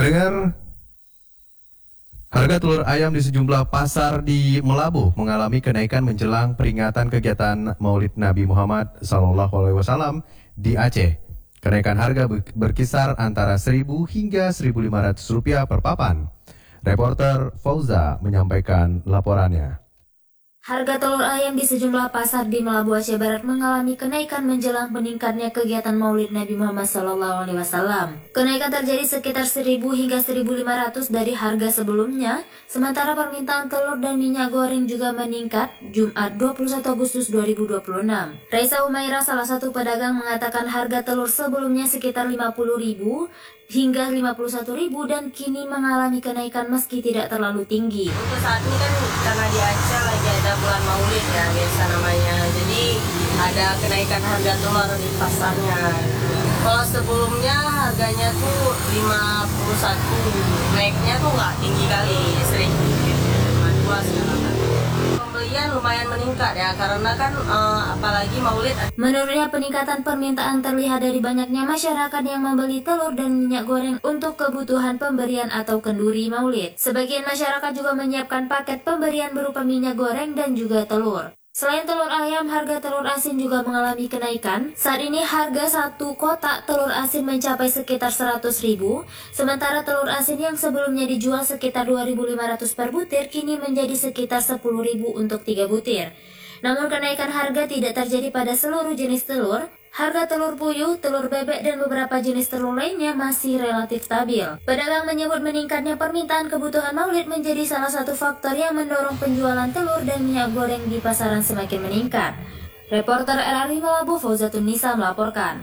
Pendengar, harga telur ayam di sejumlah pasar di Melabuh mengalami kenaikan menjelang peringatan kegiatan Maulid Nabi Muhammad SAW di Aceh. Kenaikan harga berkisar antara Rp1.000 hingga Rp1.500 per papan. Reporter Fauza menyampaikan laporannya. Harga telur ayam di sejumlah pasar di Melabuh Aceh Barat mengalami kenaikan menjelang meningkatnya kegiatan Maulid Nabi Muhammad SAW. Kenaikan terjadi sekitar 1.000 hingga 1.500 dari harga sebelumnya, sementara permintaan telur dan minyak goreng juga meningkat Jumat 21 Agustus 2026. Raisa Umaira, salah satu pedagang, mengatakan harga telur sebelumnya sekitar 50.000 hingga 51.000 dan kini mengalami kenaikan meski tidak terlalu tinggi. Untuk saat ini kan karena di Aceh lagi ada bulan Maulid ya biasa namanya, jadi ada kenaikan harga telur di pasarnya. Kalau sebelumnya harganya tuh 51, naiknya tuh nggak tinggi kali, sering 52 sekarang. Pembelian lumayan meningkat ya, karena kan apalagi Maulid. Menurutnya, peningkatan permintaan terlihat dari banyaknya masyarakat yang membeli telur dan minyak goreng untuk kebutuhan pemberian atau kenduri Maulid. Sebagian masyarakat juga menyiapkan paket pemberian berupa minyak goreng dan juga telur. Selain telur ayam, harga telur asin juga mengalami kenaikan. Saat ini harga satu kotak telur asin mencapai sekitar 100.000, sementara telur asin yang sebelumnya dijual sekitar 2.500 per butir kini menjadi sekitar 10.000 untuk 3 butir. Namun kenaikan harga tidak terjadi pada seluruh jenis telur. Harga telur puyuh, telur bebek, dan beberapa jenis telur lainnya masih relatif stabil. Pedagang menyebut meningkatnya permintaan kebutuhan Maulid menjadi salah satu faktor yang mendorong penjualan telur dan minyak goreng di pasaran semakin meningkat. Reporter RRI Melabuh Fauzatun Nisa melaporkan.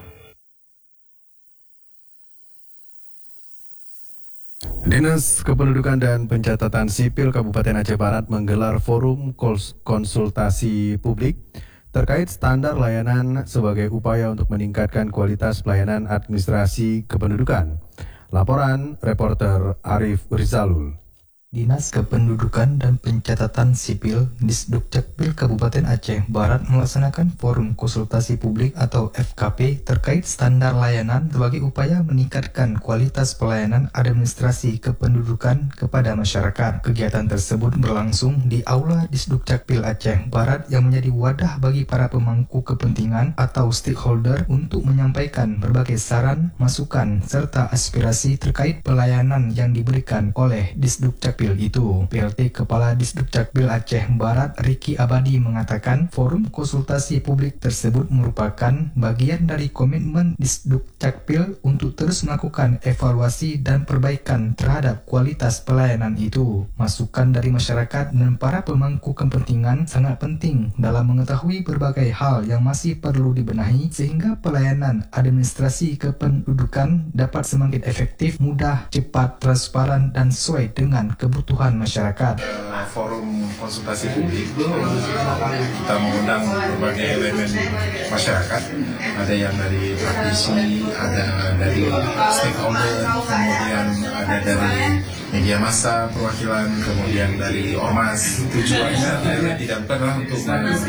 Dinas Kependudukan dan Pencatatan Sipil Kabupaten Aceh Barat menggelar forum konsultasi publik terkait standar layanan sebagai upaya untuk meningkatkan kualitas pelayanan administrasi kependudukan. Laporan reporter Arif Rizalul. Dinas Kependudukan dan Pencatatan Sipil Disdukcapil Kabupaten Aceh Barat melaksanakan forum konsultasi publik atau FKP terkait standar layanan sebagai upaya meningkatkan kualitas pelayanan administrasi kependudukan kepada masyarakat. Kegiatan tersebut berlangsung di Aula Disdukcapil Aceh Barat yang menjadi wadah bagi para pemangku kepentingan atau stakeholder untuk menyampaikan berbagai saran, masukan, serta aspirasi terkait pelayanan yang diberikan oleh Disdukcapil itu. PLT Kepala Disdukcapil Aceh Barat Riki Abadi mengatakan forum konsultasi publik tersebut merupakan bagian dari komitmen Disdukcapil untuk terus melakukan evaluasi dan perbaikan terhadap kualitas pelayanan itu. Masukan dari masyarakat dan para pemangku kepentingan sangat penting dalam mengetahui berbagai hal yang masih perlu dibenahi sehingga pelayanan administrasi kependudukan dapat semakin efektif, mudah, cepat, transparan, dan sesuai dengan kebutuhan masyarakat. Forum konsultasi publik kita mengundang berbagai elemen masyarakat, ada yang dari praktisi, ada dari stakeholder, kemudian ada dari media massa perwakilan, kemudian dari ormas. Tujuannya tidak adalah untuk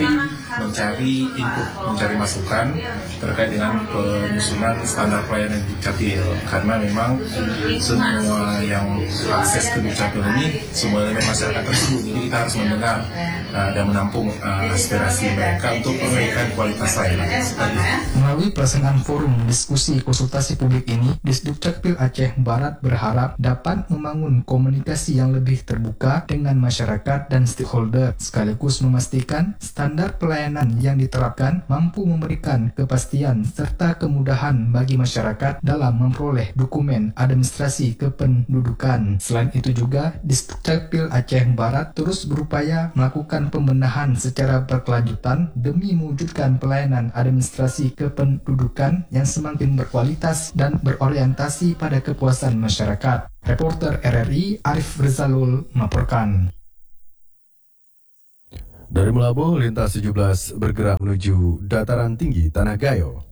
mencari input, mencari masukan terkait dengan penyusunan standar pelayanan Dukcapil, karena memang semua yang akses ke Dukcapil ini semua elemen masyarakat tersebut, jadi kita harus mendengar dan menampung aspirasi mereka untuk perbaikan kualitas layanan. Melalui pelaksanaan forum diskusi konsultasi publik ini, Disdukcapil Aceh Barat berharap dapat membangun komunikasi yang lebih terbuka dengan masyarakat dan stakeholder, sekaligus memastikan standar pelayanan yang diterapkan mampu memberikan kepastian serta kemudahan bagi masyarakat dalam memperoleh dokumen administrasi kependudukan. Selain itu juga, Disdukcapil Aceh Barat terus berupaya melakukan pembenahan secara berkelanjutan demi mewujudkan pelayanan administrasi kependudukan yang semakin berkualitas dan berorientasi pada kepuasan masyarakat. Reporter RRI Arif Rizalul melaporkan. Dari Melabuh, lintas 17 bergerak menuju dataran tinggi Tanah Gayo.